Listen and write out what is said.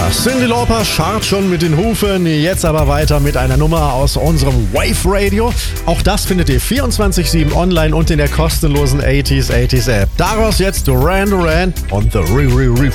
Cyndi Lauper scharrt schon mit den Hufen, jetzt aber weiter mit einer Nummer aus unserem Wave Radio. Auch das findet ihr 24/7 online und in der kostenlosen 80s App. Daraus jetzt Duran Duran und The Re-Re-Reflex.